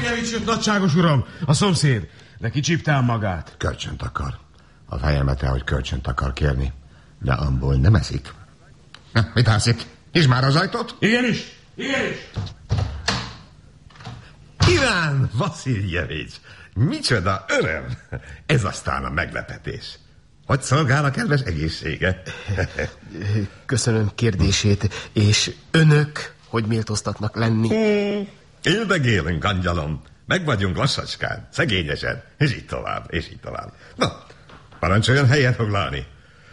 Vasiljevics jött, nagyságos uram, a szomszéd. De kicsípte magát. Kölcsönt akar. A fejemet el, hogy kölcsönt akar kérni. De abból nem eszik. Na, mit állsz? És már az ajtót? Igenis. Iván Vasiljevics, micsoda öröm. Ez aztán a meglepetés. Hogy szolgál a kedves egészsége? Köszönöm kérdését, és önök hogy méltóztatnak lenni? Éldegélünk, angyalom. Meg vagyunk lassacskán, szegényesen, és így tovább. Na, parancsoljon helyen foglalni.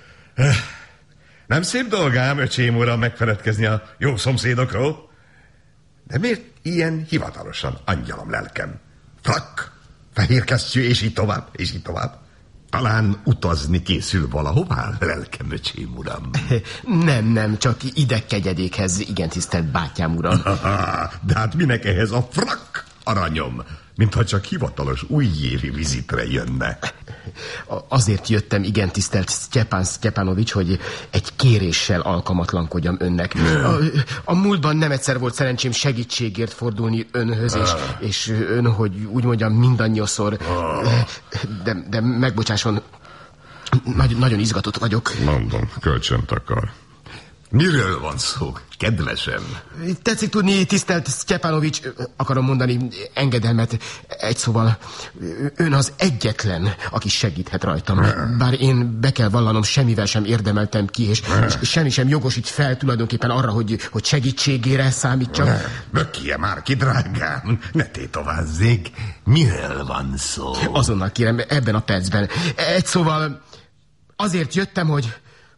Nem szép dolgám, öcsém uram, megfeledkezni a jó szomszédokról? De miért ilyen hivatalosan, angyalom lelkem? Frak, fehér kesztyű, és így tovább. Talán utazni készül valahová, lelkem, öcsém uram? Nem, csak ide kegyedékhez, igen, tisztelt bátyám uram. De hát minek ehhez a frak, aranyom? Mintha csak hivatalos újévi vizitre jönne. Azért jöttem, igen, tisztelt Sztyepán Sztyepanovics, hogy egy kéréssel alkalmatlankodjam önnek. A múltban nem egyszer volt szerencsém segítségért fordulni önhöz, és ön, hogy úgy mondjam, mindannyiszor. De megbocsásson, nagyon izgatott vagyok. Mondom, kölcsönt akar. Miről van szó, kedvesem? Tetszik tudni, tisztelt Sztyepanovics, akarom mondani engedelmet, egy szóval, ön az egyetlen, aki segíthet rajtam. Bár én be kell vallanom, semmivel sem érdemeltem ki, és semmi sem jogosít fel tulajdonképpen arra, hogy segítségére számítsak. Bökje már ki, drágám, ne tétovázzék. Miről van szó? Azonnal kérem, ebben a percben. Egy szóval, azért jöttem, hogy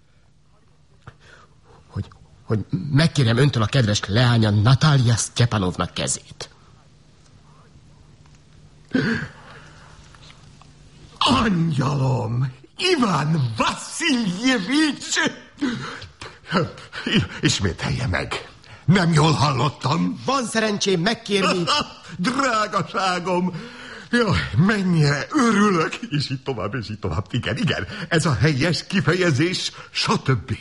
megkérjem öntől a kedves leánya Natalja Sztyepanovna kezét. Angyalom! Iván Vasiljevics! Ismételje meg. Nem jól hallottam? Van szerencsém megkérni. Drágaságom! Jaj, mennyire örülök! És így tovább. Igen. Ez a helyes kifejezés, stb.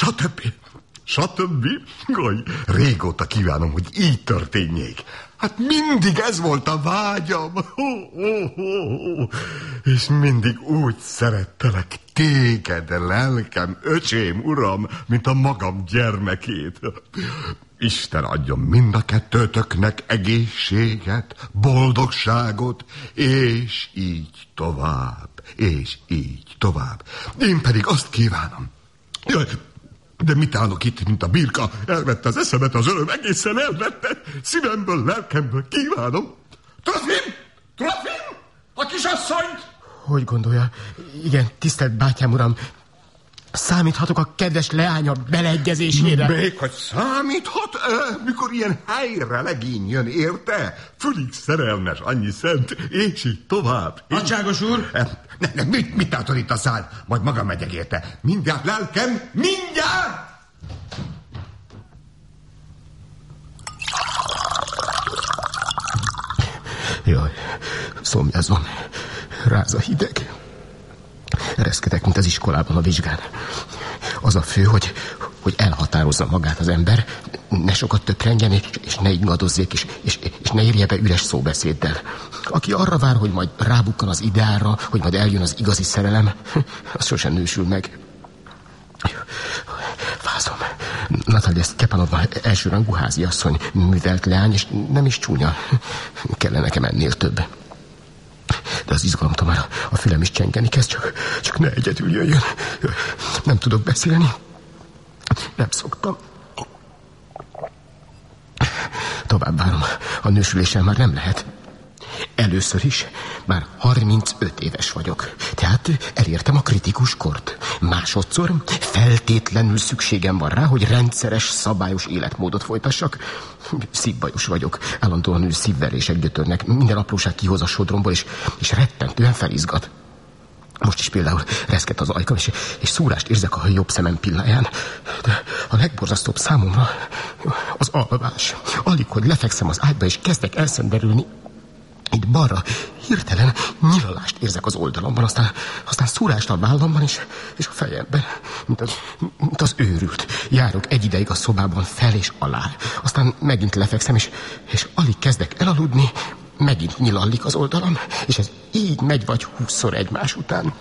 Jaj, régóta kívánom, hogy így történjék. Hát mindig ez volt a vágyam. És mindig úgy szerettelek téged, lelkem, öcsém, uram, mint a magam gyermekét. Isten adjon mind a kettőtöknek egészséget, boldogságot, és így tovább. Én pedig azt kívánom. Jaj, de mit állok itt, mint a birka? Elvette az eszemet, az öröm egészen elvette. Szívemből, lelkemből kívánom. Trofim! A kisasszonyt! Hogy gondolja? Igen, tisztelt bátyám uram, számíthatok a kedves leánya beleegyezésére? Még hogy számíthat? Mikor ilyen helyre legény jön, érte? Fülig szerelmes, annyi szent, és így tovább. Nagyságos úr! Mit tartod itt a szál? Majd maga megyek érte. Mindjárt, lelkem, mindjárt! Jaj, szomjazom, ráz a hideg. Ereszkedek, mint az iskolában a vizsgán. Az a fő, hogy elhatározza magát az ember, ne sokat töprengjen, és ne ingadozzék, és ne érje be üres szóbeszéddel. Aki arra vár, hogy majd rábukkan az ideálra, hogy majd eljön az igazi szerelem, az sosem nősül meg. Fázom. Natalja Sztyepanovna elsőrangú háziasszony, művelt leány, és nem is csúnya. Kellene nekem ennél több. De az izgalomtól már a fülem is csengeni kezd, csak ne egyedül jöjjön. Nem tudok beszélni. Nem szoktam. Tovább várom. A nősüléssel már nem lehet. Először is már 35 éves vagyok. Tehát elértem a kritikus kort. Másodszor feltétlenül szükségem van rá, hogy rendszeres, szabályos életmódot folytassak. Szívbajos vagyok. Állandóan szívverések gyötörnek. Minden apróság kihoz a sodromból, és rettentően felizgat. Most is például reszket az ajkam, és szúrást érzek a jobb szemem pilláján. De a legborzasztóbb számomra az alvás. Alig, hogy lefekszem az ágyba, és kezdek elszenderülni. Itt balra hirtelen nyilalást érzek az oldalamban, aztán szúrást a vállamban és a fejemben, mint az őrült. Járok egy ideig a szobában fel és alá. Aztán megint lefekszem, és alig kezdek elaludni, Megint nyilallik az oldalam, és ez így megy vagy 20-szor egymás után.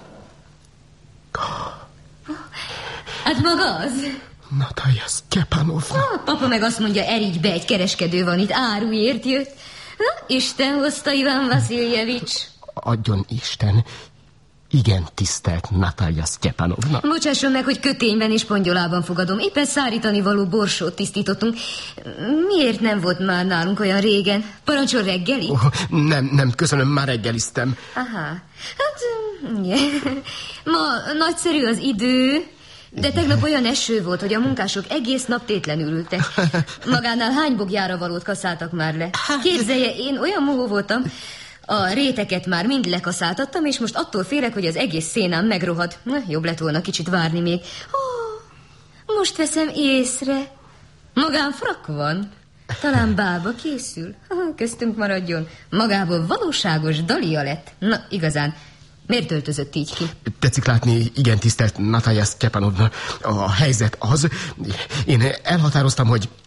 Hát maga az? Natalja Sztyepanovna. Papa meg azt mondja, erígy be, egy kereskedő van itt, áruért jött. Na, Isten hozta, Iván Vasiljevics. Adjon Isten. Igen, tisztelt Natalja Sztyepanovna. Bocsásson meg, hogy kötényben és pongyolában fogadom. Éppen szárítani való borsót tisztítottunk. Miért nem volt már nálunk olyan régen? Parancsol reggeli? Nem, köszönöm, már reggeliztem. Aha. Hát, igen. Ma nagyszerű az idő, de tegnap olyan eső volt, hogy a munkások egész nap tétlenül ültek. Magánál hány bogjára valót kaszáltak már le? Képzelje, én olyan mohó voltam, a réteket már mind lekaszáltattam, és most attól félek, hogy az egész szénám megrohad. Jobb lett volna kicsit várni még. Most veszem észre. Magán frak van. Talán bába készül. Köztünk maradjon. Magából valóságos Dalia lett. Na, igazán. Miért öltözött így ki? Tetszik látni, igen, tisztelt Natalja Sztyepanovna. A helyzet az, én elhatároztam,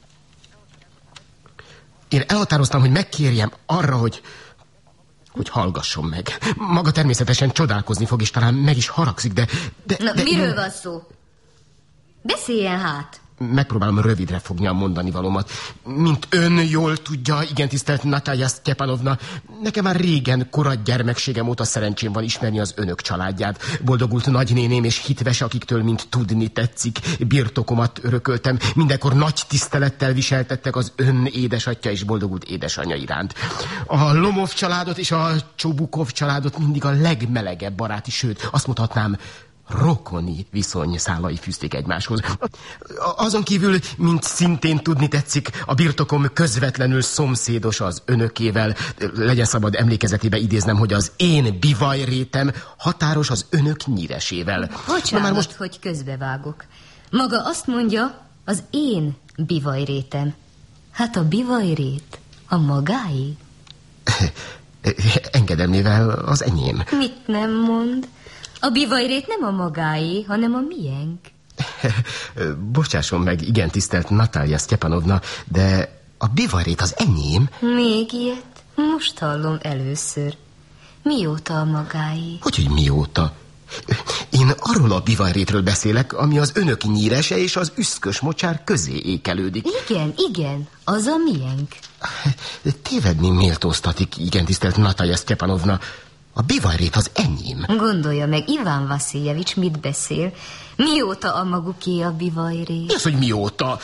hogy megkérjem arra, hogy hallgasson meg. Maga természetesen csodálkozni fog, és talán meg is haragszik, de miről van szó? Beszéljen hát. Megpróbálom rövidre fogni a mondani valómat. Mint ön jól tudja, igen, tisztelt Natalja Sztyepanovna, nekem már régen, korai gyermekségem óta szerencsém van ismerni az önök családját. Boldogult nagynéném és hitves, akiktől mint tudni tetszik, birtokomat örököltem. Mindenkor nagy tisztelettel viseltettek az ön édesatya és boldogult édesanyja iránt. A Lomov családot és a Csobukov családot mindig a legmelegebb baráti, sőt, azt mondhatnám, rokoni viszony szálai fűzték egymáshoz. Azon kívül, mint szintén tudni tetszik, a birtokom közvetlenül szomszédos az önökével. Legyen szabad emlékezetébe idéznem, hogy az én bivajrétem határos az önök Nyíresével. Bocsánat, most... hogy közbevágok. Maga azt mondja, az én bivajrétem. Hát a bivajrét a magáé? Engedelmével az enyém. Mit nem mond? A bivajrét nem a magáé, hanem a miénk. Bocsásson meg, igen, tisztelt Natalja Sztyepanovna, de a bivajrét az enyém. Még ilyet? Most hallom először. Mióta a magáé? Hogy mióta? Én arról a bivajrétről beszélek, ami az önök Nyírese és az Üszkös mocsár közé ékelődik. Igen, az a miénk. Tévedni méltóztatik, igen, tisztelt Natalja Sztyepanovna. A bivajrét az enyém. Gondolja meg, Iván Vasiljevics mit beszél? Mióta a maguké a bivajrét? Mi az, hogy mióta?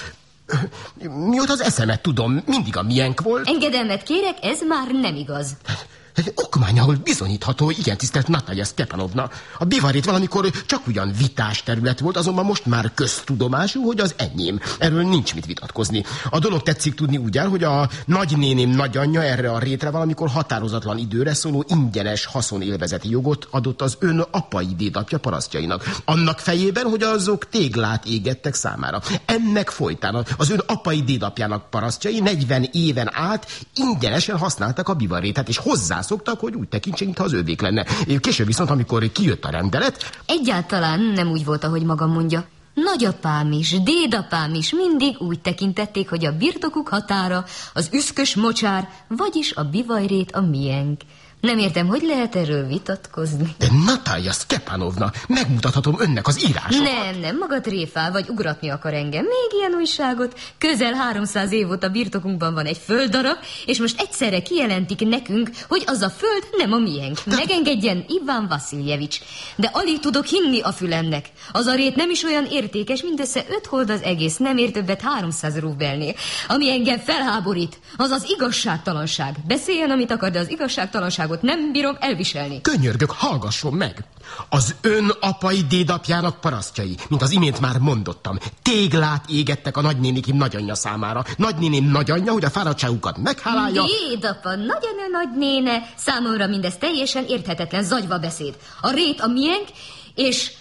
Mióta az eszemet tudom, mindig a miénk volt. Engedelmet kérek, ez már nem igaz. Okmány, ahol bizonyítható, igen, tisztelt Natalja Sztyepanovna. A bivajrét valamikor csak ugyan vitás terület volt, azonban most már köztudomású, hogy az enyém. Erről nincs mit vitatkozni. A dolog tetszik tudni úgy el, hogy a nagynéném nagyanyja erre a rétre valamikor határozatlan időre szóló ingyenes haszonélvezeti jogot adott az ön apai dédapja parasztjainak. Annak fejében, hogy azok téglát égettek számára. Ennek folytán az ön apai dédapjának parasztjai 40 éven át ingyenesen használtak a bivajrétet, és hozzászoktak, hogy úgy tekintsék, mintha az övék lenne. Később viszont, amikor kijött a rendelet... Egyáltalán nem úgy volt, ahogy maga mondja. Nagyapám is, dédapám is mindig úgy tekintették, hogy a birtokuk határa az Üszkös mocsár, vagyis a bivajrét a miénk. Nem értem, hogy lehet erről vitatkozni. De Natalja Sztyepanovna, megmutathatom önnek az írásokat. Nem, maga tréfál, vagy ugratni akar engem. Még ilyen újságot. Közel 300 év óta birtokunkban van egy földdarab, és most egyszerre kijelentik nekünk, hogy az a föld nem a miénk. Megengedjen, Iván Vasiljevics. De alig tudok hinni a fülemnek. Az a rét nem is olyan értékes, mindössze 5 hold az egész, nem ér többet 300 rubelnél. Ami engem felháborít, az az igazságtalanság. Beszéljen, amit akar, de az igazságtalanság nem bírom elviselni. Könyörgök, hallgasson meg! Az ön apai dédapjának parasztjai, mint az imént már mondottam, téglát égettek a nagynénikim nagyanyja számára. Nagynéném nagyanyja, hogy a fáradtságukat meghálálja. Dédapa, nagyanyja, nagynéne, számomra mindez teljesen érthetetlen zagyva beszéd. A rét a miénk, és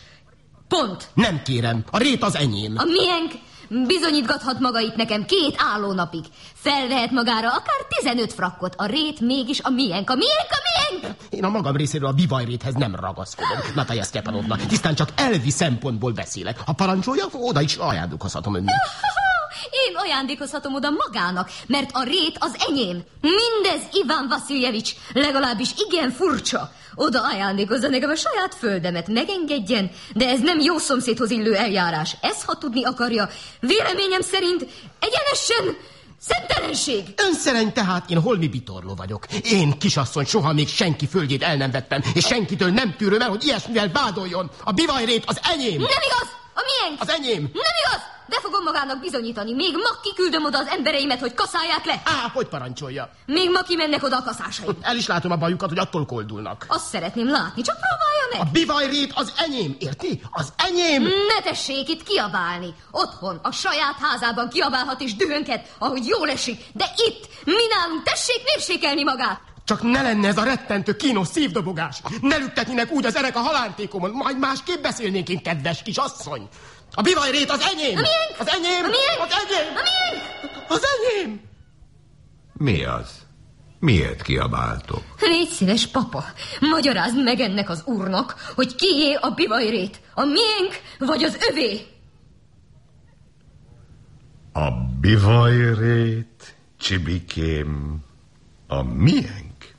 pont. Nem kérem, a rét az enyém. A miénk bizonyítgathat maga itt nekem 2 állónapig. Felvehet magára akár 15 frakkot. A rét mégis a miénk. A miénk! Én a magam részéről a bivajréthez nem ragaszkodom, Natalja Sztyepanovna. Tisztán csak elvi szempontból beszélek. Ha parancsolja, oda is ajándékozhatom önnek. Én ajándékozhatom oda magának, mert a rét az enyém. Mindez Iván Vasiljevics, legalábbis igen furcsa. Oda ajándékozza nekem a saját földemet, megengedjen, de ez nem jó szomszédhoz illő eljárás. Ez, ha tudni akarja, véleményem szerint egyenesen szemtelenség. Önszereny tehát, én holmi bitorló vagyok. Én, kisasszony, soha még senki földjét el nem vettem, és senkitől nem tűröm el, hogy ilyesmivel vádoljon. A bivajrét az enyém. Nem igaz! A miénk! Az enyém! Nem igaz! De fogom magának bizonyítani. Még ma kiküldöm oda az embereimet, hogy kaszálják le. Hogy parancsolja? Még ma kimennek oda a kaszásaim. El is látom a bajukat, hogy attól koldulnak. Azt szeretném látni, csak próbálja meg. A bivajrét az enyém, érti? Az enyém! Ne tessék itt kiabálni. Otthon, a saját házában kiabálhat és dühönket, ahogy jól esik. De itt, mi nálunk, tessék mérsékelni magát. Csak ne lenne ez a rettentő kínos szívdobogás. Ne lüktetnének úgy az erek a halántékomon, majd másképp beszélnénk, én kedves kis asszony. A bivajrét az enyém! A miénk? Az enyém! A miénk? Az enyém! A miénk? Az enyém! Mi az? Miért kiabáltok? Légy szíves, papa, magyarázd meg ennek az úrnak, hogy kié a bivajrét, a miénk vagy az övé? A bivajrét, Csibikém, a miénk?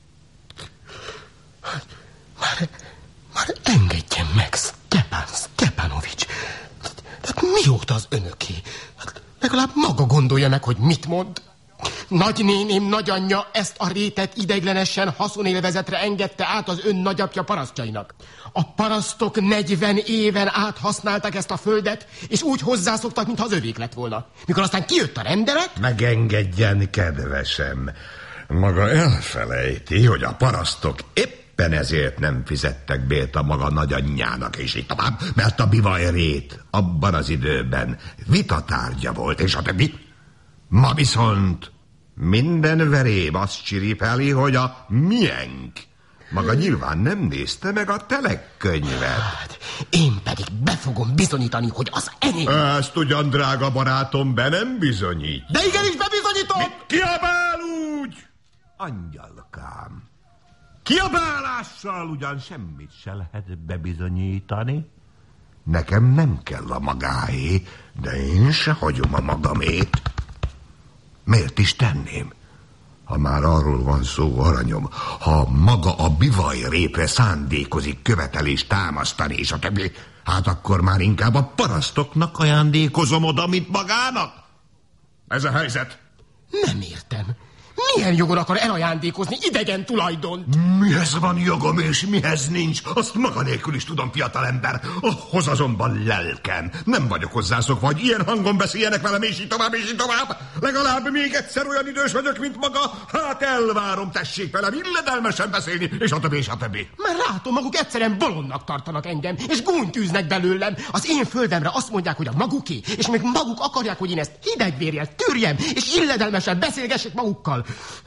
Már engedjen meg, Sztepanovics. Tehát mióta az önöké? Legalább maga gondolja meg, hogy mit mond. Nagynéném, nagyanyja ezt a rétet ideiglenesen haszonélvezetre engedte át az ön nagyapja parasztjainak. A parasztok 40 éven át használták ezt a földet, és úgy hozzászoktak, mintha az övék lett volna. Mikor aztán kijött a rendelet... Megengedjen, kedvesem. Maga elfelejti, hogy a parasztok éppen ezért nem fizettek bért a maga nagyanyjának, és így tovább, mert a bivajrét abban az időben vitatárgya volt, és a többi. Ma viszont minden verém azt csiripeli, hogy a miénk. Maga nyilván nem nézte meg a telekönyvet. Én pedig be fogom bizonyítani, hogy az enyém. Ezt ugyan, drága barátom, be nem bizonyít. De igenis bebizonyítom! Mit kiabál úgy? Angyalkám, kiabálással ugyan semmit se lehet bebizonyítani. Nekem nem kell a magáé, de én se hagyom a magamét. Miért is tenném? Ha már arról van szó, aranyom, ha maga a bivajrépre szándékozik követelést támasztani, és a többi, hát akkor már inkább a parasztoknak ajándékozom oda, mint magának. Ez a helyzet. Nem értem. Milyen jogon akar elajándékozni idegen tulajdont? Mihez van jogom és mihez nincs, azt maga nélkül is tudom, fiatalember. Ahhoz azonban lelkem. Nem vagyok hozzászokva, hogy ilyen hangon beszéljenek velem, és így tovább, és így tovább. Legalább még egyszer olyan idős vagyok, mint maga. Hát elvárom, tessék velem illedelmesen beszélni, és a többi, és a többi. Már látom, maguk egyszerűen bolondnak tartanak engem, és gúnytűznek belőlem. Az én földemre azt mondják, hogy a maguké, és még maguk akarják, hogy én ezt hidegvérjel tűrjem, és illedelmesen beszélgessek magukkal.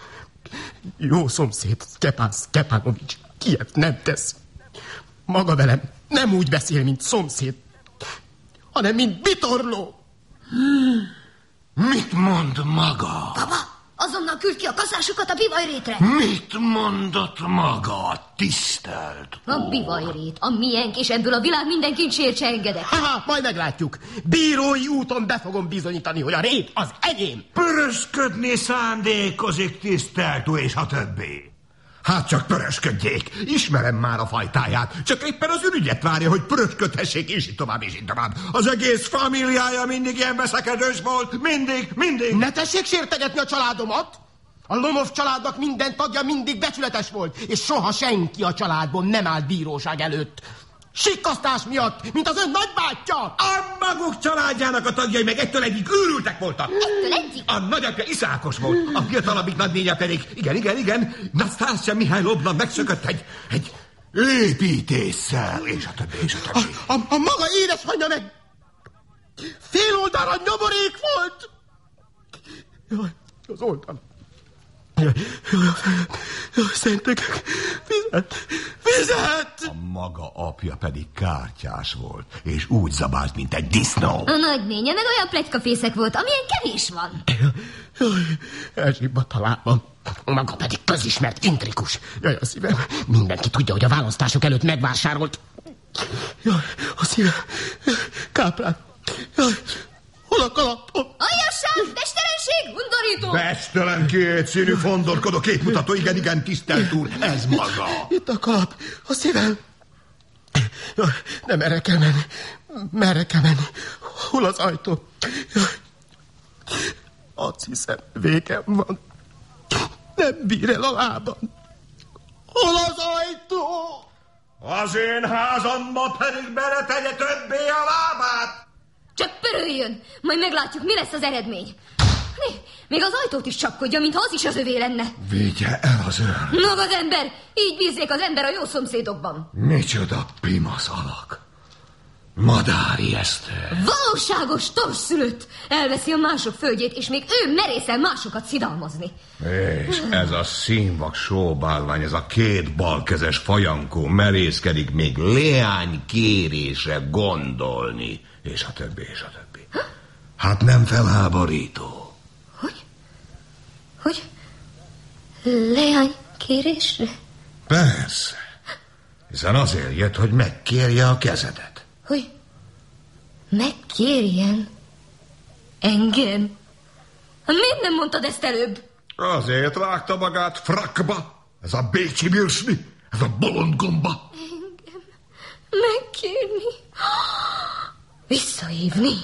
Jó szomszéd, Sztepanovics, ilyet nem tesz. Maga velem nem úgy beszél, mint szomszéd, hanem mint bitorló. Mit mond maga? Papa, azonnal küld ki a kaszásukat a bivajrétre. Mit mondott maga, tisztelt? A bivajrét, a miénk, és ebből a világ minden kincsért se engedek. Majd meglátjuk. Bírói úton be fogom bizonyítani, hogy a rét az enyém. Pörösködni szándékozik, tisztelt, és a többi. Hát csak pörösködjék. Ismerem már a fajtáját. Csak éppen az ürügyet várja, hogy pörösködhessék, és így tovább, és így tovább. Az egész familiája mindig ilyen veszekedős volt. Mindig. Ne tessék sértegetni a családomat. A Lomov családnak minden tagja mindig becsületes volt, és soha senki a családból nem állt bíróság előtt. Sikkasztás miatt, mint az ön nagybátyja! A maguk családjának a tagjai meg ettől egyik őrültek voltak. Ettől egyik? A nagyapja iszákos volt, a fiatalabbik nagynénye pedig, igen, Nasztásja Mihajlovna megszökött egy építésszel, és a többi. A maga édesanyja meg fél oldalra nyomorék volt! Jaj, az oldal. Jaj, szentek, fizet! A maga apja pedig kártyás volt, és úgy zabált, mint egy disznó. A nagynénye meg olyan pletykafészek volt, amilyen kevés van. Jaj, elzsibbadt a lábam. Maga pedig közismert intrikus. Jaj, a szívem. Mindenki tudja, hogy a választások előtt megvásárolt. Jaj, a szívem. Káplán. Jaj, hol a kalapom? Aljasság! Szükség, undorító! Bestelen két színű fondorkodó képmutató, igen, tisztelt úr, ez maga. Itt a kalap, a szívem. Nem, merre kell menni. Merre kell menni? Hol az ajtó? Azt hiszem, végem van. Nem bír el a lábam. Hol az ajtó? Az én házamba pedig beletegye többé a lábát. Csak pöröljön, majd meglátjuk, mi lesz az eredmény. Még az ajtót is csapkodja, mintha az is az övé lenne. Vigye el az őr. Maga az ember, így bízzék az ember a jó szomszédokban. Micsoda pimasz alak. Madárijesztő. Valóságos torszülött. Elveszi a mások földjét, és még ő merészel másokat szidalmazni. És ez a színvak sóbálvány, ez a két balkezes fajankó merészkedik még leány kérésre gondolni. És a többi, és a többi. Hát nem felháborító. Hogy? Leány kérésre? Persze. Hiszen azért jött, hogy megkérje a kezedet. Hogy megkérjen engem? Miért nem mondtad ezt előbb? Azért vágta magát frakkba. Ez a bécsi virsli, ez a bolondgomba. Engem megkérni? Visszahívni!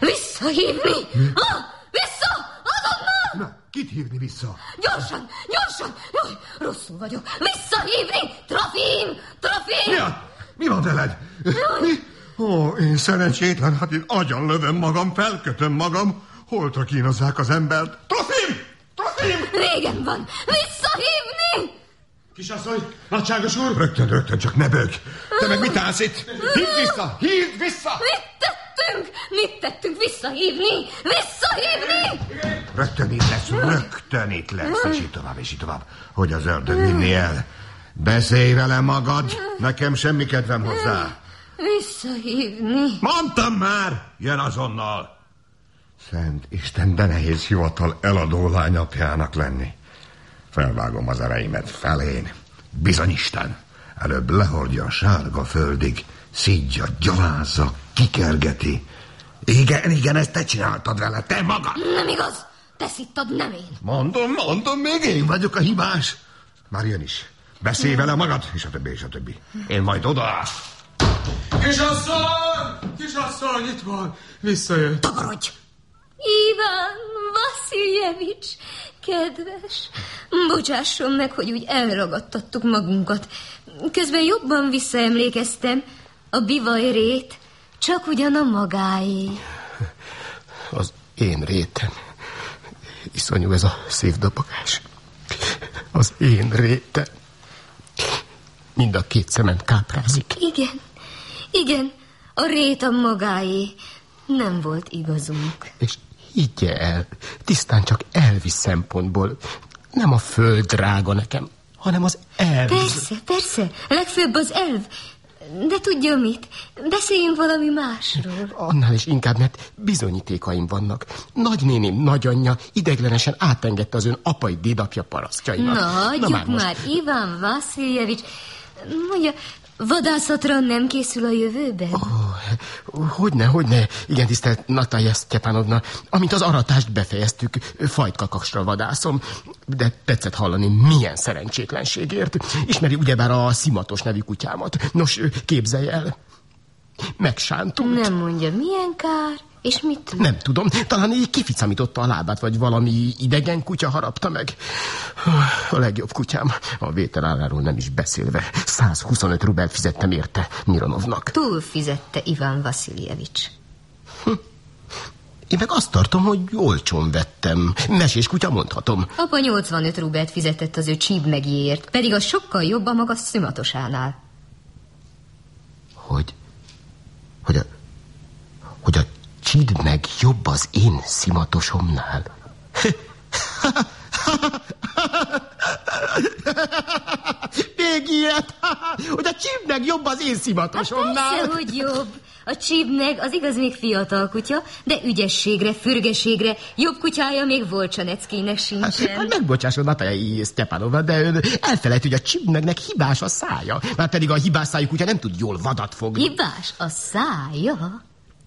Vissza! Azonnal! Na, kit hívni vissza? Gyorsan! Jaj, rosszul vagyok. Visszahívni! Trofim! Mi van veled? Mi? Ó, én szerencsétlen, hát én agyon lövöm magam, felkötöm magam. Holtra kínozzák az embert. Trofim! Régen van! Visszahívni! Kisasszony, nagyságos úr! Rögtön, csak ne bőgj. Te meg mit állsz itt? Hívd vissza! Mit tettünk? Visszahívni! Rögtön itt lesz, és így tovább. Hogy az ördög vinni el? Beszélj vele magad, nekem semmi kedvem hozzá. Visszahívni? Mondtam már, jön azonnal. Szent Isten, de nehéz hivatal eladó lányapjának lenni. Felvágom az ereimet felén. Bizony Isten, előbb lehordja a sárga földig, szidja, gyalázza, kikergeti. Igen, ezt te csináltad vele, te magad. Nem igaz, te szittad, nem én. Mondom, még én vagyok a hibás. Már jön is. Beszélj vele magad, és a többi. Én majd oda. Kisasszony, itt van. Visszajött. Takarodj! Iván Vasiljevics, kedves, bocsásson meg, hogy úgy elragadtattuk magunkat. Közben jobban visszaemlékeztem, a bivajrét csak ugyan a magáé. Az én rétem. Iszonyú ez a szívdobogás. Az én rétem. Mind a két szemem káprázik. Igen, a rét a magáé. Nem volt igazunk. És higgye el, tisztán csak elvi szempontból. Nem a föld drága nekem, hanem az elv. Persze, legfőbb az elv. De tudja mit? Beszéljünk valami másról. Annál is inkább, mert bizonyítékaim vannak. Nagynéném, nagyanyja ideglenesen átengedte az ön apai dédapja parasztjainak. Na, hagyjuk már, Iván Vasiljevics. Mondja, vadászatra nem készül a jövőben? Hogyne. Igen, tisztelt Natalja Sztyepanovna. Amint az aratást befejeztük, fajtkakasra vadászom. De tetszett hallani, milyen szerencsétlenségért. Ismeri ugyebár a Szimatos nevű kutyámat. Nos, képzelj el. Megsántunk. Nem mondja, milyen kár, és mit? Nem tudom, talán így kificamította a lábát, vagy valami idegen kutya harapta meg. A legjobb kutyám, a vételáráról nem is beszélve. 125 rubelt fizettem érte Mironovnak. Túl fizette Iván Vasiljevics. Én meg azt tartom, hogy olcsón vettem. Mesés kutya, mondhatom. Apa 85 rubelt fizetett az ő csípmegjéért, pedig az sokkal jobb a maga Szimatosánál. Hogy a csid meg jobb az én Szimatosomnál. Még ilyet, hogy a csid meg jobb az én Szimatosomnál. Persze, hogy jobb. A csípneg az igaz még fiatal kutya, de ügyességre, fürgeségre jobb kutyája még Volcsaneckinek sincsen. Hát megbocsásod, Natalja Sztyepanova, de ön elfelejt, hogy a csípnegnek hibás a szája. Már pedig a hibás szájú kutya nem tud jól vadat fogni. Hibás a szája?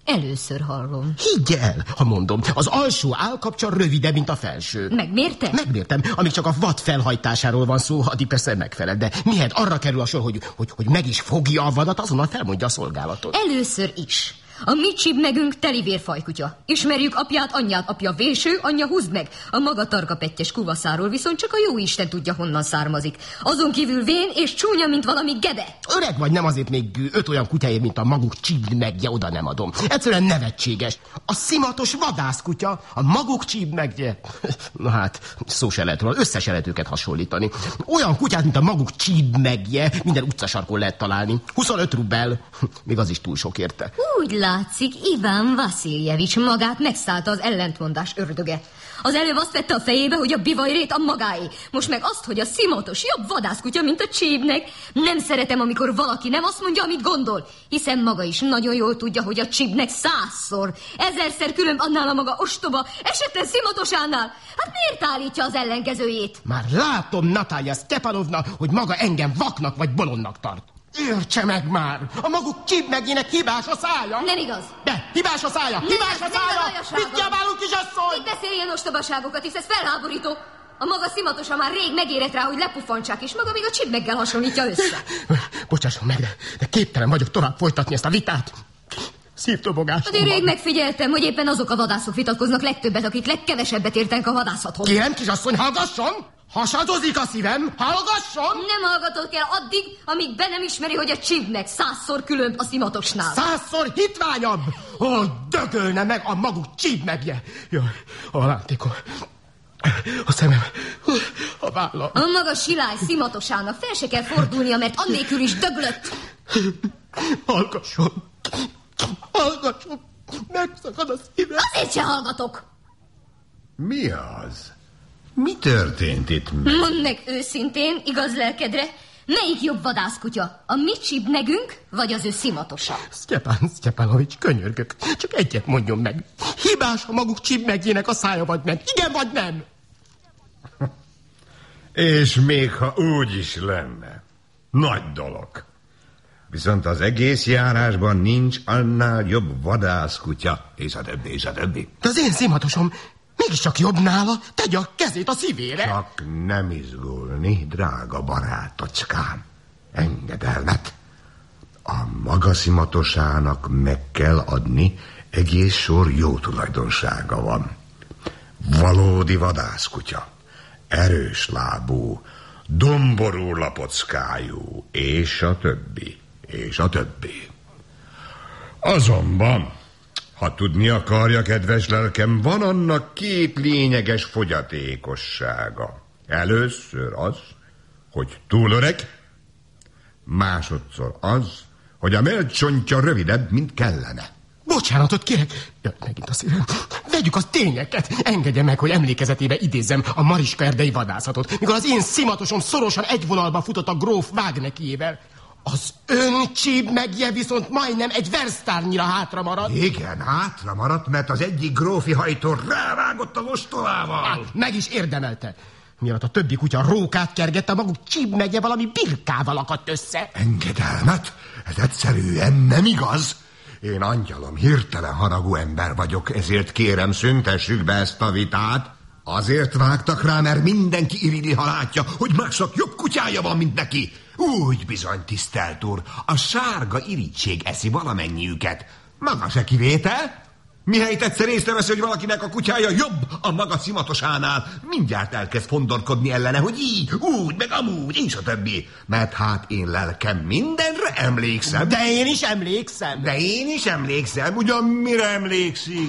Először hallom. Higgy el, ha mondom, az alsó állkapcsa rövidebb, mint a felső. Megmérte? Megmértem, amíg csak a vad felhajtásáról van szó, addig persze megfelel, de mihet arra kerül a sor, hogy meg is fogja a vadat, azonnal felmondja a szolgálatot. Először is. A mi csibmegünk telivérfajkutya. Ismerjük apját, anyját, apja véső, anyja húzd meg. A maga tarkapettyes kuvaszáról viszont csak a jó Isten tudja, honnan származik. Azon kívül vén és csúnya, mint valami gebe. Öreg vagy, nem azért még 5 olyan kutyáért, mint a maguk csibmegje, oda nem adom. Egyszerűen nevetséges. A szimatos vadászkutya, a maguk csibmegje. Na hát, szó se lehet róla, össze se lehet őket hasonlítani. Olyan kutyát, mint a maguk csibmegje, minden utcasarkon lehet találni. 25 rubel, még az is túl sok érte. Úgy látszik, Iván Vasiljevics magát megszállta az ellentmondás ördöge. Az előbb azt vette a fejébe, hogy a bivajrét a magáé. Most meg azt, hogy a szimatos jobb vadászkutya, mint a csípnek. Nem szeretem, amikor valaki nem azt mondja, amit gondol. Hiszen maga is nagyon jól tudja, hogy a csípnek 100-szor, 1000-szer különb annál a maga ostoba, esetlen szimatosánál. Hát miért állítja az ellenkezőjét? Már látom, Natalja Sztepanovna, hogy maga engem vaknak vagy bolondnak tart. Értse meg már! A maguk csibmegének hibás a szája! Nem igaz! De, hibás a szája! Hibás a szája! Mit kiabálunk, kisasszony? Itt beszél ilyen ostobaságokat, hisz ez felháborító. A maga szimatosa már rég megérett rá, hogy lepuffantsák, és maga még a csibmeggel hasonlítja össze. Bocsásson meg, de képtelen vagyok tovább folytatni ezt a vitát. Szívdobogás. De rég megfigyeltem, hogy éppen azok a vadászok vitatkoznak legtöbbet, akik legkevesebbet értenek a vadászathoz. Kérem, kisasszony, hallgasson! Hasadozik a szívem, hallgasson! Nem hallgatott kell addig, amíg be nem ismeri, hogy a csibnek 100-szor különb a szimatosnál. 100-szor hitványabb! Ó, dögölne meg a maguk csibmegje! Jaj, a lántékom, a szemem, a vállam. A maga silály szimatosának fel se kell fordulnia, mert annélkül is döglött. Hallgasson! Hallgasson! Megszakad a szívem! Azért se hallgatok! Mi az? Mi történt itt? Mondd meg őszintén, igaz lelkedre, melyik jobb vadászkutya? A mi csibnegünk, vagy az ő szimatosa? Sztyepán Sztyepánovics, könyörgök, csak egyet mondjon meg. Hibás a maguk csibmegjének a szája, vagy nem? Igen, vagy nem? És még ha úgy is lenne. Nagy dolog. Viszont az egész járásban nincs annál jobb vadászkutya, és a többi, és a többi. De az én szimatosom mégiscsak jobb nála, tegye a kezét a szívére. Csak nem izgulni, drága barátocskám. Engedelmet. A maga szimatosának meg kell adni, egész sor jó tulajdonsága van. Valódi vadászkutya, erős lábú, domború lapockájú, és a többi, és a többi. Azonban, ha tudni akarja, kedves lelkem, van annak 2 lényeges fogyatékossága. Először az, hogy túl öreg, másodszor az, hogy a mellcsontja rövidebb, mint kellene. Bocsánatot kérek. Jaj, megint a szívem. Vegyük a tényeket. Engedje meg, hogy emlékezetébe idézzem a Mariska erdei vadászatot, mikor az én szimatosom szorosan egy vonalba futott a gróf Vágnekiével. Az ön csípmegje viszont majdnem egy versztárnyira hátra maradt. Igen, hátra maradt, mert az egyik grófi hajtó rávágott az ostolával. Meg is érdemelte. Miatt a többi kutya rókát kergette, a maguk csípmegje valami birkával akadt össze. Engedelmet? Ez egyszerűen nem igaz. Én, angyalom, hirtelen haragú ember vagyok, ezért kérem, szüntessük be ezt a vitát. Azért vágtak rá, mert mindenki irigyli, ha látja, hogy másnak jobb kutyája van, mint neki. Úgy bizony, tisztelt úr, a sárga irigység eszi valamennyiüket. Maga se kivétel. Mihelyt egyszer észreveszi, hogy valakinek a kutyája jobb a maga szimatosánál, mindjárt elkezd fondorkodni ellene, hogy így, úgy, meg amúgy, és a többi. Mert hát én lelkem mindenre emlékszem. De én is emlékszem. De én is emlékszem, ugyan mire emlékszik?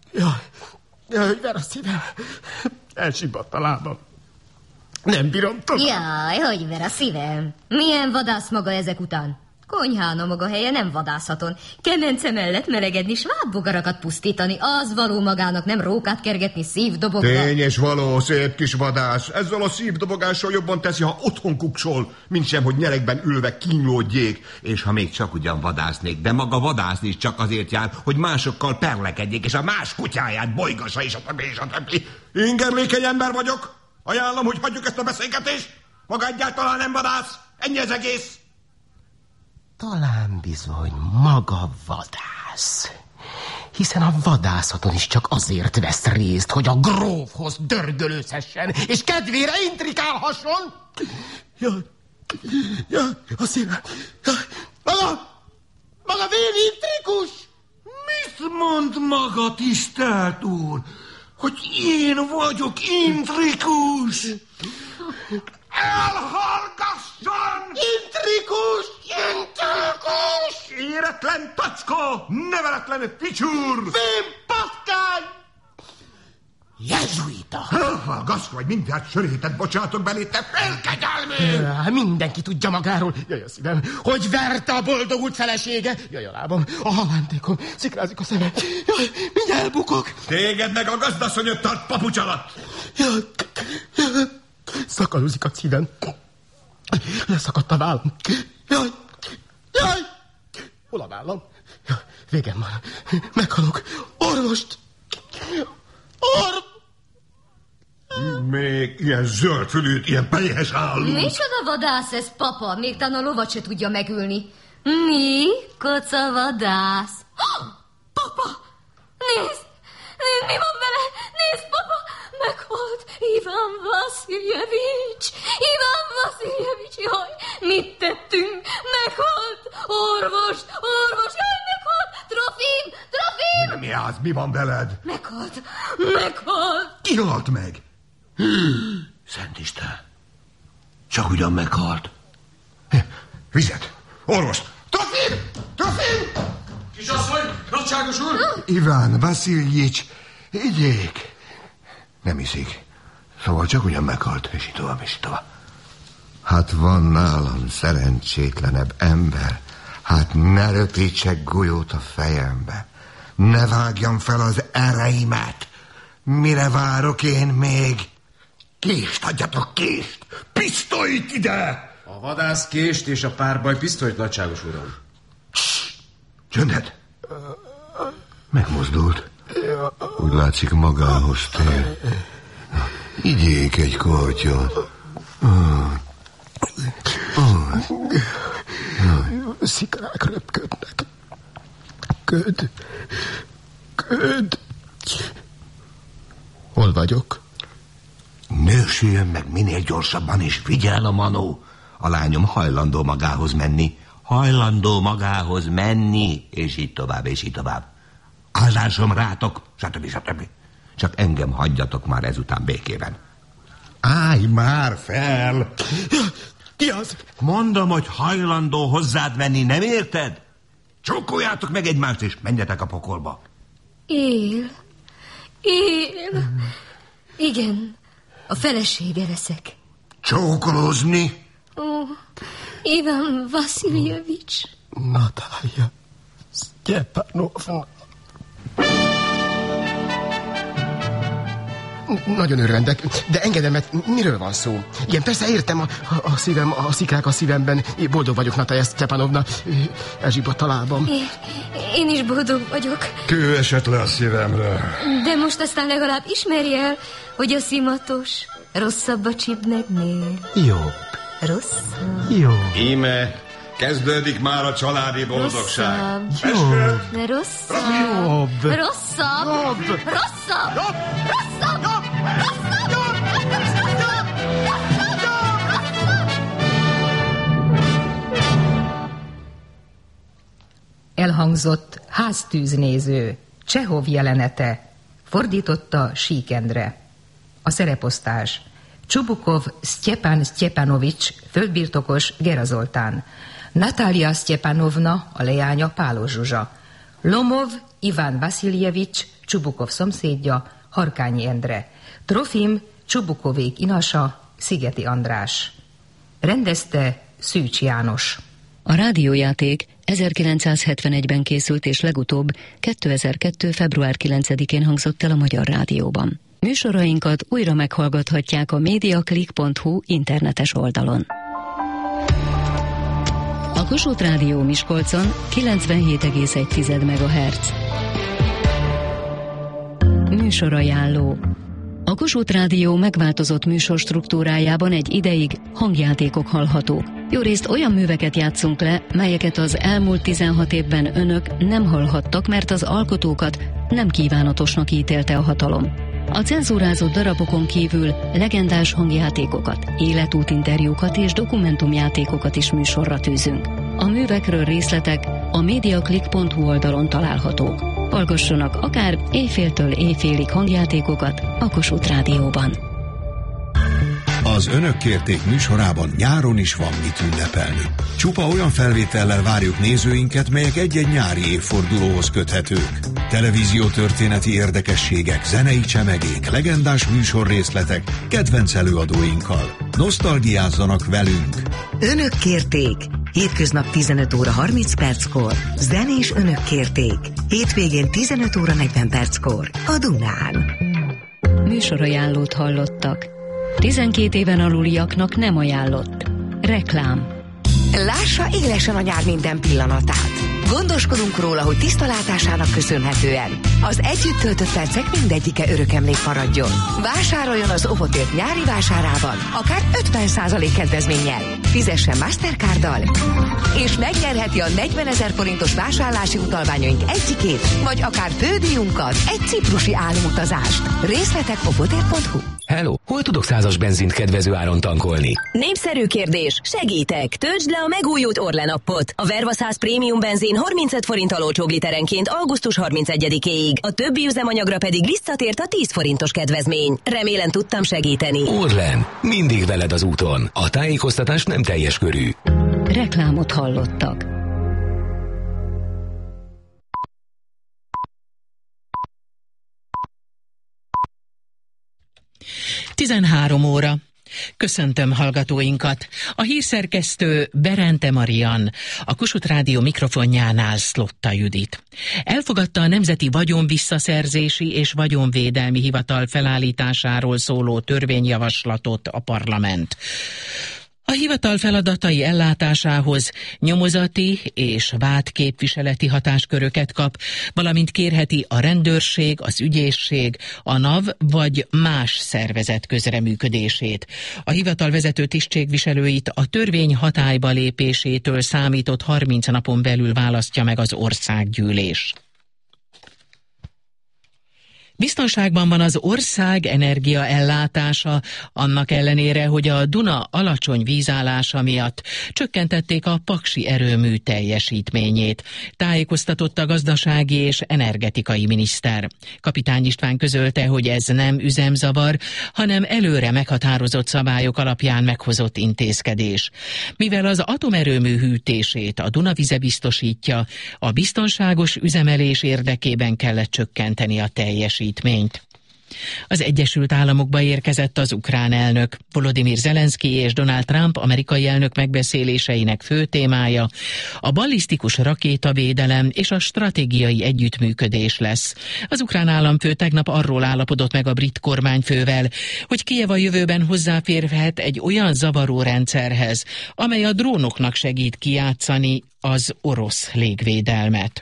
Jaj, ver a szívem. Elsibbadt a lábam. Nem bírom tovább. Jaj, hogy ver a szívem. Milyen vadász maga ezek után? Konyhán a maga helye, nem vadászhaton. Kemence mellett melegedni, svábbogarakat pusztítani, az való magának, nem rókát kergetni szívdobogva. Tény és való, szép kis vadász. Ezzel a szívdobogással jobban teszi, ha otthon kuksol, mint sem, hogy nyerekben ülve kínlódjék. És ha még csak ugyan vadásznék, de maga vadászni is csak azért jár, hogy másokkal perlekedjék, és a más kutyáját bolygassa, és a többi, és a többi. Ingerlékeny ember vagyok. Ajánlom, hogy hagyjuk ezt a beszélgetést. Maga egyáltalán nem vadász. Ennyi az egész. Talán bizony maga vadász. hiszen a vadászaton is csak azért vesz részt, hogy a grófhoz dörgölőzhessen, és kedvére intrikálhasson. Jaj, a szívem. Maga véli intrikus! Mit mond maga, tisztelt úr, hogy én vagyok intrikus? Elhallgasson! Intrikus! Éretlen tacska, neveletlen picsúr! Vén patkány! Jezsuita! Elhallgass, vagy mindjárt sörétet bocsátok belé, te felkegyelmű! Mindenki tudja magáról, jaj a szívem, hogy verte a boldogult felesége. Jaj a lábam, a halántékom, szikrázik a szemem. Jaj, mindjárt elbukok. Téged meg a gazdasszonyod tart papucs alatt! Jaj, szakadozik a szívem. Leszakadt a vállam. Jaj, hol a vállam? Jaj, végem van, meghalok. Orvost! Még ilyen zöldfülűt, ilyen pejhes álló. Micsoda vadász ez, papa? Még talán a lovat se tudja megülni. Mi? Koca vadász. Papa! Nézd! Mi van vele? Nézd, papa! Meghalt Ivan Vasiljevics! Jaj, mit tettünk? Meghalt! Orvos! Jaj, meghalt! Trofim! Mi az? Mi van veled? Meghalt! Ki halt meg? Szent Isten! Csak ugyan meghalt. Vizet! Orvos! Trofim! Kisasszony, nagyságos úr! Iván Vasiljics, igyék! Nem iszik. Szóval csak ugyan meghalt, és így tovább. Hát van nálam szerencsétlenebb ember. Hát ne röpítsek golyót a fejembe. Ne vágjam fel az ereimet. Mire várok én még? Kést, adjatok kést! Pisztolyt ide! A vadász kést és a párbaj pisztolyt, nagyságos uram. Csöndet! Megmozdult. Úgy látszik magához tér. Igyék egy kortyot. Szikrák röpködnek. Köd. Hol vagyok? Nősüljön meg minél gyorsabban, és figyel a manó. A lányom hajlandó magához menni, és így tovább. Áldásom rátok, stb. Csak engem hagyjatok már ezután békében. Állj már fel! Ki az? Mondom, hogy hajlandó hozzád menni, nem érted? Csókoljátok meg egymást, és menjetek a pokolba. Él. Igen, a felesége leszek. Csókolózni? Ó, Ivan Vasiljevics. Natália Sztyepanovna. Nagyon örvendek, de engedelmet, miről van szó? Igen, persze értem, a szívem, a szikrák a szívemben. Boldog vagyok, Natália Sztyepanovna. Elzsibbadt a lábam. Én is boldog vagyok. Kő esett le a szívemről. De most aztán legalább ismerj el, hogy a szimatos rosszabb a csibneknél. Jobb. Rosszabb. Jobb. Íme, kezdődik már a családi boldogság. Jobb. Rosszabb. Elhangzott Háztűznéző, Csehov jelenete, fordította Sík Endre. A szereposztás: Csubukov Sztyepán Sztyepanovics, földbirtokos Gera Zoltán; Natália Sztyepanovna, a leánya Pálos Zsuzsa; Lomov Iván Vasiljevics, Csubukov szomszédja, Harkányi Endre; Trofim Csubukovék inasa, Szigeti András. Rendezte Szűcs János. A rádiójáték 1971-ben készült, és legutóbb 2002. február 9-én hangzott el a Magyar Rádióban. Műsorainkat újra meghallgathatják a mediaclick.hu internetes oldalon. A Kossuth Rádió Miskolcon 97,1 MHz. Műsorajánló. A A Kossuth Rádió megváltozott műsorstruktúrájában egy ideig hangjátékok hallhatók. Jórészt olyan műveket játszunk le, melyeket az elmúlt 16 évben önök nem hallhattak, mert az alkotókat nem kívánatosnak ítélte a hatalom. A cenzúrázott darabokon kívül legendás hangjátékokat, életútinterjúkat és dokumentumjátékokat is műsorra tűzünk. A művekről részletek a mediaclick.hu oldalon találhatók. Hallgassanak akár éjféltől éjfélig hangjátékokat a Kossuth Rádióban. Az Önök kérték műsorában nyáron is van mit ünnepelni. Csupa olyan felvétellel várjuk nézőinket, melyek egy-egy nyári évfordulóhoz köthetők. Televíziótörténeti érdekességek, zenei csemegék, legendás műsorrészletek, kedvenc előadóinkkal. Nosztalgiázzanak velünk! Önök kérték! Hétköznap 15 óra 30 perckor. Zenés Önök kérték. Hétvégén 15 óra 40 perckor. A Dunán. Műsorajánlót hallottak. 12 éven aluliaknak nem ajánlott. Reklám. Lássa élesen a nyár minden pillanatát. Gondoskodunk róla, hogy tisztalátásának köszönhetően az együtt töltött percek mindegyike örökemlék maradjon. Vásároljon az Ovotért nyári vásárában, akár 50% kedvezménnyel. Fizessen Mastercarddal, és megnyerheti a 40 000 forintos vásárlási utalványaink egyikét, vagy akár fődíjunkat, egy ciprusi álomutazást. Részletek ovotért.hu. Hello, hol tudok 100-as benzint kedvező áron tankolni? Népszerű kérdés, segítek! Töltsd le a megújult Orlen appot. A Verva 100 prémium benzin 35 forinttal olcsóbb literenként augusztus 31-éig. A többi üzemanyagra pedig visszatért a 10 forintos kedvezmény. Remélem tudtam segíteni. Orlen, mindig veled az úton. A tájékoztatás nem teljes körű. Reklámot hallottak. Tizenhárom óra. Köszöntöm hallgatóinkat. A hírszerkesztő Berente Marian, a Kossuth Rádió mikrofonjánál Szlotta Judit. Elfogadta a Nemzeti Vagyonvisszaszerzési és Vagyonvédelmi Hivatal felállításáról szóló törvényjavaslatot a parlament. A hivatal feladatai ellátásához nyomozati és vádképviseleti hatásköröket kap, valamint kérheti a rendőrség, az ügyészség, a NAV vagy más szervezet közreműködését. A hivatal vezető tisztségviselőit a törvény hatályba lépésétől számított 30 napon belül választja meg az országgyűlés. Biztonságban van az ország energiaellátása, annak ellenére, hogy a Duna alacsony vízállása miatt csökkentették a paksi erőmű teljesítményét, tájékoztatott a gazdasági és energetikai miniszter. Kapitány István közölte, hogy ez nem üzemzavar, hanem előre meghatározott szabályok alapján meghozott intézkedés. Mivel az atomerőmű hűtését a Dunavize biztosítja, a biztonságos üzemelés érdekében kellett csökkenteni a teljesítményt. Az Egyesült Államokba érkezett az ukrán elnök. Volodymyr Zelenszky és Donald Trump amerikai elnök megbeszéléseinek fő témája a ballisztikus rakétavédelem és a stratégiai együttműködés lesz. Az ukrán államfő tegnap arról állapodott meg a brit kormányfővel, hogy Kijev a jövőben hozzáférhet egy olyan zavaró rendszerhez, amely a drónoknak segít kijátszani az orosz légvédelmet.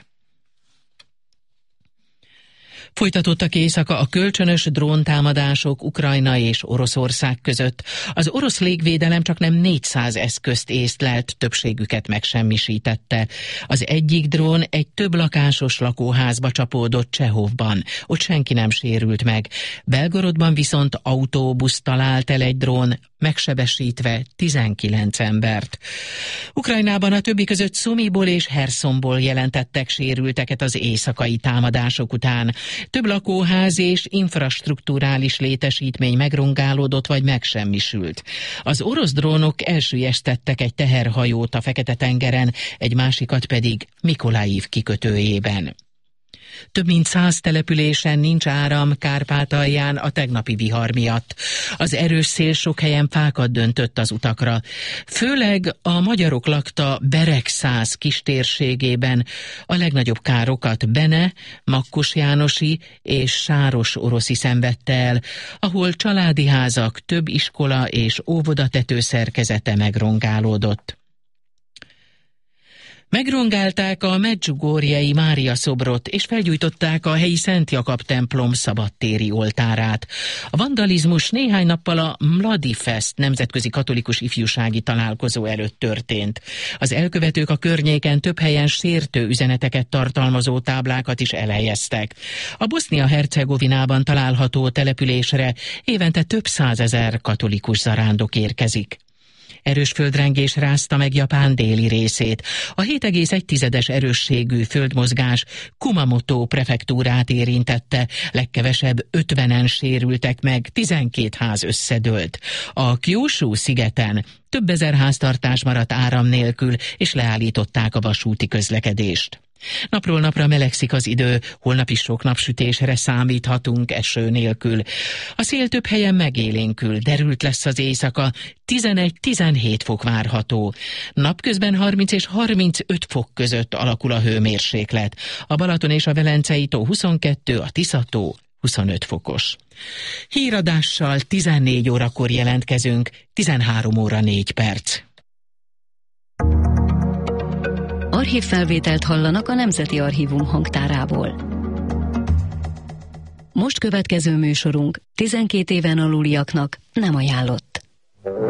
Folytatottak éjszaka a kölcsönös dróntámadások Ukrajna és Oroszország között. Az orosz légvédelem csaknem 400 eszközt észlelt, többségüket megsemmisítette. Az egyik drón egy több lakásos lakóházba csapódott Csehovban. Ott senki nem sérült meg. Belgorodban viszont autóbusz talált el egy drón, megsebesítve 19 embert. Ukrajnában a többi között Szumiból és Herszonból jelentettek sérülteket az éjszakai támadások után. Több lakóház és infrastrukturális létesítmény megrongálódott vagy megsemmisült. Az orosz drónok elsüllyesztettek egy teherhajót a Fekete-tengeren, egy másikat pedig Mikolajiv kikötőjében. Több mint 100 településen nincs áram Kárpátalján a tegnapi vihar miatt. Az erős szél sok helyen fákat döntött az utakra. Főleg a magyarok lakta Beregszász kistérségében a legnagyobb károkat Bene, Makkos Jánosi és Sáros Oroszi szenvedte el, ahol családi házak, több iskola és óvodatető szerkezete megrongálódott. Megrongálták a Medjugorjei Mária szobrot, és felgyújtották a helyi Szent Jakab templom szabadtéri oltárát. A vandalizmus néhány nappal a Mladi Fest nemzetközi katolikus ifjúsági találkozó előtt történt. Az elkövetők a környéken több helyen sértő üzeneteket tartalmazó táblákat is elhelyeztek. A Bosznia-Hercegovinában található településre évente több százezer katolikus zarándok érkezik. Erős földrengés rázta meg Japán déli részét. A 7,1 erősségű földmozgás Kumamoto prefektúrát érintette, legkevesebb 50-en sérültek meg, 12 ház összedőlt. A Kyushu szigeten több ezer háztartás maradt áram nélkül, és leállították a vasúti közlekedést. Napról napra melegszik az idő, holnap is sok napsütésre számíthatunk eső nélkül. A szél több helyen megélénkül, derült lesz az éjszaka, 11-17 fok várható. Napközben 30 és 35 fok között alakul a hőmérséklet. A Balaton és a Velencei tó 22, a Tisza-tó 25 fokos. Híradással 14 órakor jelentkezünk, 13 óra 4 perc. Archívfelvételt hallanak a Nemzeti Archívum hangtárából. Most következő műsorunk 12 éven aluliaknak nem ajánlott.